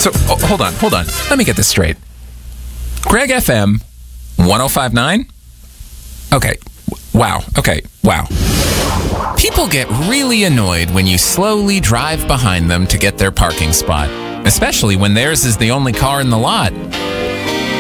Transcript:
So, hold on. Let me get this straight. Greg FM 105.9? Okay. Wow. People get really annoyed when you slowly drive behind them to get their parking spot, especially when theirs is the only car in the lot.